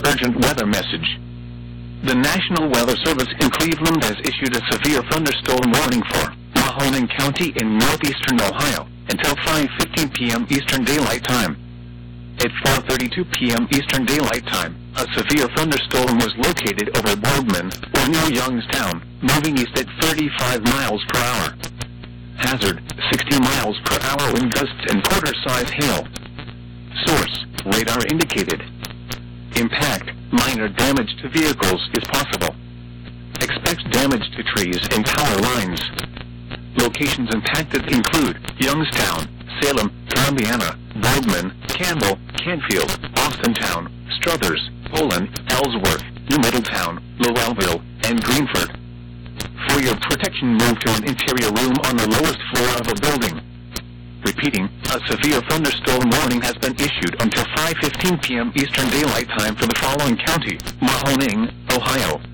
urgent weather message. The National Weather Service in Cleveland has issued a severe thunderstorm warning for Mahoning County in northeastern Ohio until 5:15 p.m. Eastern Daylight Time. At 4:32 p.m. Eastern Daylight Time, a severe thunderstorm was located over Boardman, or near Youngstown, moving east at 35 miles per hour. Hazard, 60 miles per hour wind gusts and quarter-size hail. Source, radar indicated. Impact, minor damage to vehicles is possible. Expect damage to trees and power lines. Locations impacted include Youngstown, Salem, Columbiana, Boardman, Campbell, Canfield, Austintown, Struthers, Poland, Ellsworth, New Middletown, Lowellville, and Greenford. For your protection, move to an interior room on the lowest floor of a building. Repeating, a severe thunderstorm warning has been issued until 5:15 p.m. Eastern Daylight Time for the following county: Mahoning, Ohio,